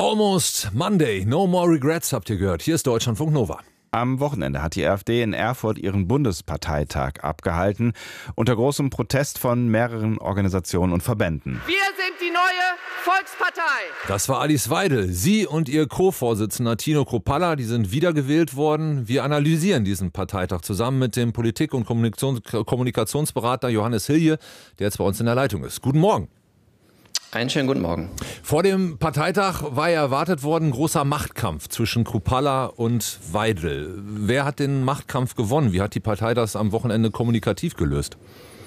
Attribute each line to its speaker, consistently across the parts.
Speaker 1: Almost Monday, no more regrets, habt ihr gehört. Hier ist Deutschlandfunk Nova.
Speaker 2: Am Wochenende hat die AfD in Erfurt ihren Bundesparteitag abgehalten, unter großem Protest von mehreren Organisationen und Verbänden.
Speaker 3: Wir sind die neue Volkspartei.
Speaker 1: Das war Alice Weidel. Sie und ihr Co-Vorsitzender Tino Kruppalla, die sind wiedergewählt worden. Wir analysieren diesen Parteitag zusammen mit dem Politik- und Kommunikationsberater Johannes Hilje, der jetzt bei uns in der Leitung ist. Guten Morgen.
Speaker 4: Einen schönen guten Morgen.
Speaker 1: Vor dem Parteitag war ja erwartet worden, ein großer Machtkampf zwischen Kruppalla und Weidel. Wer hat den Machtkampf gewonnen? Wie hat die Partei das am Wochenende kommunikativ gelöst?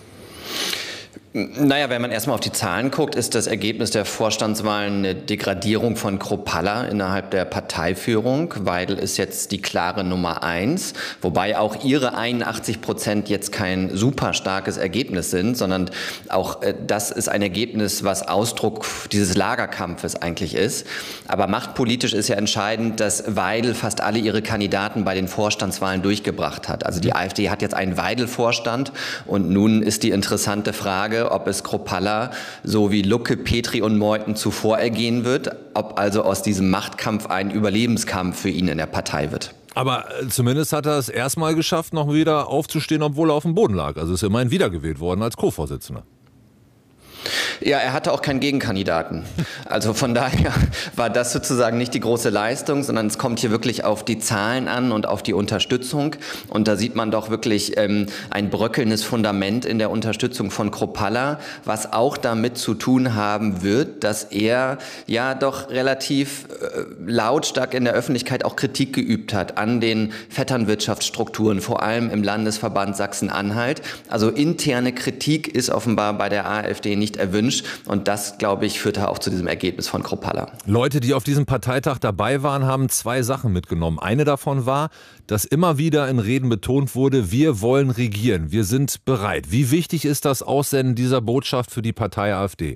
Speaker 4: Naja, wenn man erstmal auf die Zahlen guckt, ist das Ergebnis der Vorstandswahlen eine Degradierung von Kruppalla innerhalb der Parteiführung. Weidel ist jetzt die klare Nummer 1, wobei auch ihre 81% jetzt kein super starkes Ergebnis sind, sondern auch das ist ein Ergebnis, was Ausdruck dieses Lagerkampfes eigentlich ist. Aber machtpolitisch ist ja entscheidend, dass Weidel fast alle ihre Kandidaten bei den Vorstandswahlen durchgebracht hat. Also die AfD hat jetzt einen Weidel-Vorstand und nun ist die interessante Frage, ob es Kruppalla so wie Lucke, Petri und Meuthen zuvor ergehen wird, ob also aus diesem Machtkampf ein Überlebenskampf für ihn in der Partei wird.
Speaker 1: Aber zumindest hat er es erstmal geschafft, noch wieder aufzustehen, obwohl er auf dem Boden lag. Also ist immerhin wiedergewählt worden als Co-Vorsitzender.
Speaker 4: Ja, er hatte auch keinen Gegenkandidaten. Also von daher war das sozusagen nicht die große Leistung, sondern es kommt hier wirklich auf die Zahlen an und auf die Unterstützung. Und da sieht man doch wirklich ein bröckelndes Fundament in der Unterstützung von Kruppalla, was auch damit zu tun haben wird, dass er ja doch relativ lautstark in der Öffentlichkeit auch Kritik geübt hat an den Vetternwirtschaftsstrukturen, vor allem im Landesverband Sachsen-Anhalt. Also interne Kritik ist offenbar bei der AfD nicht erwünscht. Und das, glaube ich, führte auch zu diesem Ergebnis von Kruppalla.
Speaker 1: Leute, die auf diesem Parteitag dabei waren, haben 2 Sachen mitgenommen. Eine davon war, dass immer wieder in Reden betont wurde, wir wollen regieren, wir sind bereit. Wie wichtig ist das Aussenden dieser Botschaft für die Partei AfD?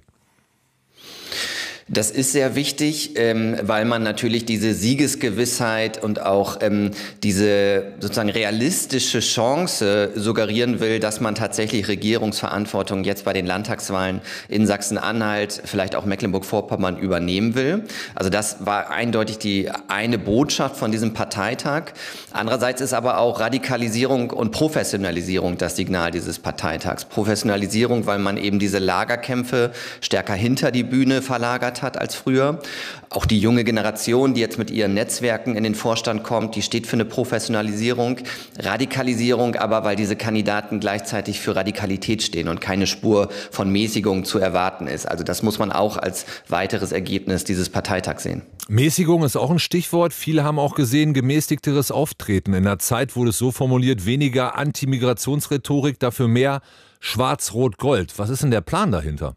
Speaker 4: Das ist sehr wichtig, weil man natürlich diese Siegesgewissheit und auch diese sozusagen realistische Chance suggerieren will, dass man tatsächlich Regierungsverantwortung jetzt bei den Landtagswahlen in Sachsen-Anhalt, vielleicht auch Mecklenburg-Vorpommern übernehmen will. Also das war eindeutig die eine Botschaft von diesem Parteitag. Andererseits ist aber auch Radikalisierung und Professionalisierung das Signal dieses Parteitags. Professionalisierung, weil man eben diese Lagerkämpfe stärker hinter die Bühne verlagert hat als früher. Auch die junge Generation, die jetzt mit ihren Netzwerken in den Vorstand kommt, die steht für eine Professionalisierung, Radikalisierung, aber weil diese Kandidaten gleichzeitig für Radikalität stehen und keine Spur von Mäßigung zu erwarten ist. Also das muss man auch als weiteres Ergebnis dieses Parteitags sehen.
Speaker 1: Mäßigung ist auch ein Stichwort. Viele haben auch gesehen, gemäßigteres Auftreten. In der Zeit wurde es so formuliert, weniger Antimigrationsrhetorik, dafür mehr Schwarz-Rot-Gold. Was ist denn der Plan dahinter?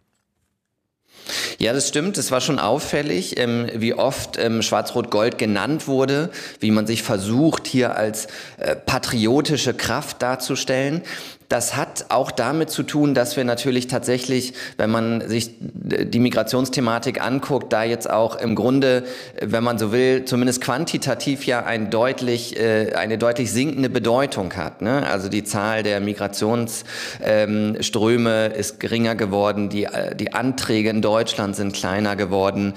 Speaker 4: Ja, das stimmt. Es war schon auffällig, wie oft Schwarz-Rot-Gold genannt wurde, wie man sich versucht, hier als patriotische Kraft darzustellen. Das hat auch damit zu tun, dass wir natürlich tatsächlich, wenn man sich die Migrationsthematik anguckt, da jetzt auch im Grunde, wenn man so will, zumindest quantitativ ja eine deutlich sinkende Bedeutung hat. Ne? Also die Zahl der Migrationsströme ist geringer geworden, die Anträge in Deutschland sind kleiner geworden.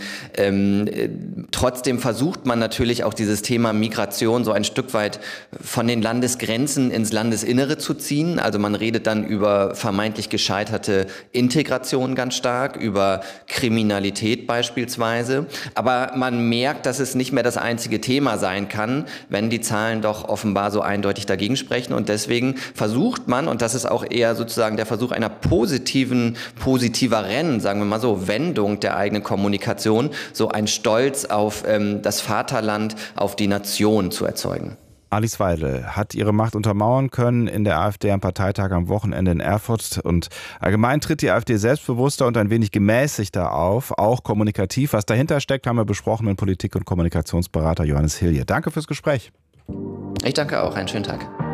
Speaker 4: Trotzdem versucht man natürlich auch dieses Thema Migration so ein Stück weit von den Landesgrenzen ins Landesinnere zu ziehen. Also man redet dann über vermeintlich gescheiterte Integration ganz stark, über Kriminalität beispielsweise. Aber man merkt, dass es nicht mehr das einzige Thema sein kann, wenn die Zahlen doch offenbar so eindeutig dagegen sprechen. Und deswegen versucht man, und das ist auch eher sozusagen der Versuch einer positiveren, sagen wir mal so, Wendung der eigenen Kommunikation, so ein Stolz auf das Vaterland, auf die Nation zu erzeugen.
Speaker 2: Alice Weidel hat ihre Macht untermauern können in der AfD am Parteitag am Wochenende in Erfurt. Und allgemein tritt die AfD selbstbewusster und ein wenig gemäßigter auf, auch kommunikativ. Was dahinter steckt, haben wir besprochen mit Politik- und Kommunikationsberater Johannes Hilje. Danke fürs Gespräch.
Speaker 4: Ich danke auch. Einen schönen Tag.